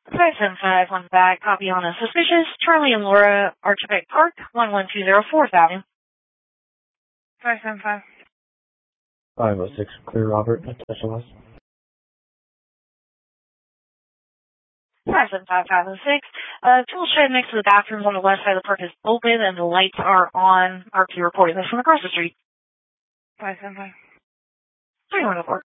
575 on back, copy on a suspicious. Charlie and Laura, Archibald Park, 11204 4th Avenue. 575. 506, clear Robert, attention list. 575 506. Tool shed next to the bathrooms on the west side of the park is open and the lights are on. RP reporting this from across the street. 575. 3104.